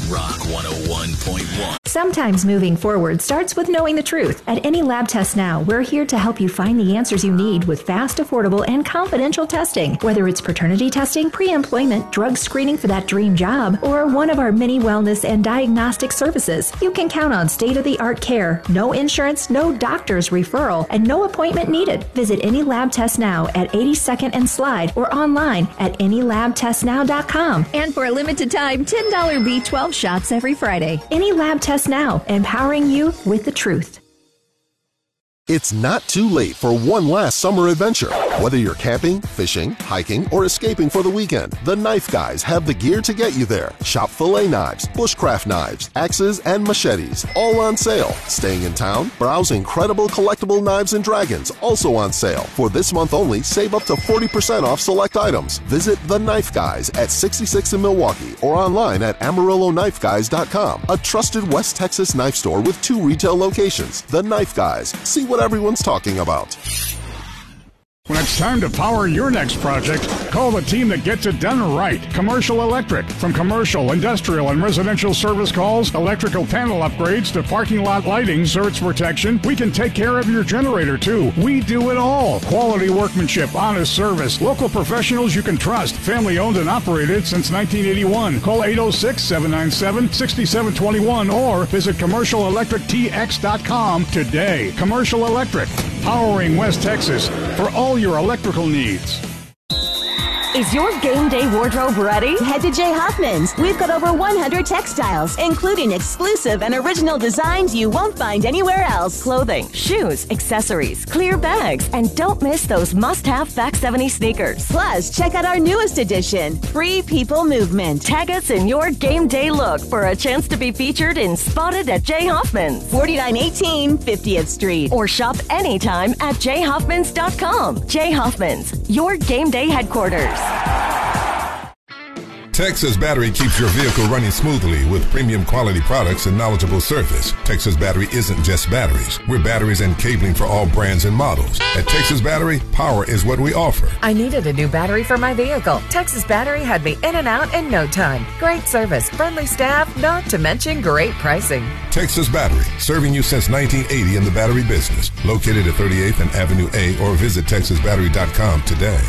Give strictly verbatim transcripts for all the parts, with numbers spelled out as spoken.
Rock one oh one point one. Sometimes moving forward starts with knowing the truth. At Any Lab Test Now, we're here to help you find the answers you need with fast, affordable, and confidential testing. Whether it's paternity testing, pre-employment, drug screening for that dream job, or one of our many wellness and diagnostic services, you can count on state-of-the-art care, no insurance, no doctor's referral, and no appointment needed. Visit Any Lab Test Now at eighty-second and Slide or online at any lab test now dot com. And for a limited time, ten dollars B twelve shots every Friday. Any Lab Test Now, empowering you with the truth. It's not too late for one last summer adventure. Whether you're camping, fishing, hiking, or escaping for the weekend, the Knife Guys have the gear to get you there. Shop fillet knives, bushcraft knives, axes, and machetes, all on sale. Staying in town? Browse incredible collectible knives and dragons, also on sale. For this month only, save up to forty percent off select items. Visit The Knife Guys at sixty-six in Milwaukee or online at amarillo knife guys dot com. A trusted West Texas knife store with two retail locations. The Knife Guys. See what everyone's talking about. When it's time to power your next project, call the team that gets it done right. Commercial Electric. From commercial, industrial, and residential service calls, electrical panel upgrades to parking lot lighting, surge protection, we can take care of your generator too. We do it all. Quality workmanship, honest service, local professionals you can trust. Family owned and operated since nineteen eighty-one. Call eight oh six, seven nine seven, six seven two one or visit commercial electric t x dot com today. Commercial Electric, powering West Texas for all your electrical needs. Is your game day wardrobe ready? Head to J. Hoffman's. We've got over one hundred textiles, including exclusive and original designs you won't find anywhere else. Clothing, shoes, accessories, clear bags, and don't miss those must-have Back seventy sneakers. Plus, check out our newest edition, Free People Movement. Tag us in your game day look for a chance to be featured in Spotted at J. Hoffman's, forty-nine eighteen fiftieth Street, or shop anytime at j hoffmans dot com. J. Hoffman's, your game day headquarters. Texas Battery keeps your vehicle running smoothly with premium quality products and knowledgeable service. Texas Battery isn't just batteries. We're batteries and cabling for all brands and models. At Texas Battery, power is what we offer. I needed a new battery for my vehicle. Texas Battery had me in and out in no time. Great service, friendly staff, not to mention great pricing. Texas Battery, serving you since nineteen eighty in the battery business. Located at thirty-eighth and Avenue A or visit texas battery dot com today.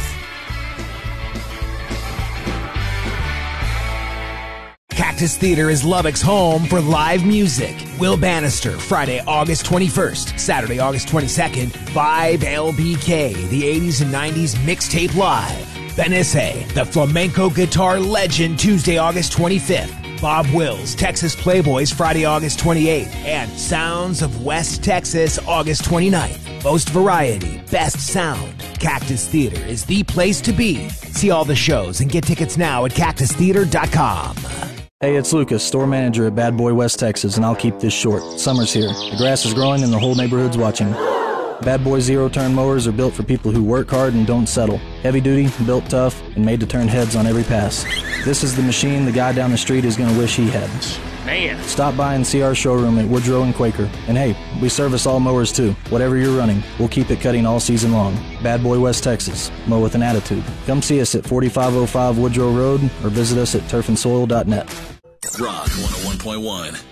Cactus Theater is Lubbock's home for live music. Will Bannister, Friday, August twenty-first. Saturday, August twenty-second, five L B K, the eighties and nineties mixtape live. Benesse, the flamenco guitar legend, Tuesday, August twenty-fifth. Bob Wills, Texas Playboys, Friday, August twenty-eighth. And Sounds of West Texas, August twenty-ninth. Most variety, best sound. Cactus Theater is the place to be. See all the shows and get tickets now at cactus theater dot com. Hey, it's Lucas, store manager at Bad Boy West Texas, and I'll keep this short. Summer's here. The grass is growing and the whole neighborhood's watching. Bad Boy zero-turn mowers are built for people who work hard and don't settle. Heavy duty, built tough, and made to turn heads on every pass. This is the machine the guy down the street is going to wish he had. Man. Stop by and see our showroom at Woodrow and Quaker. And hey, we service all mowers too. Whatever you're running, we'll keep it cutting all season long. Bad Boy West Texas. Mow with an attitude. Come see us at forty-five oh five Woodrow Road or visit us at turf and soil dot net. Rock one oh one point one.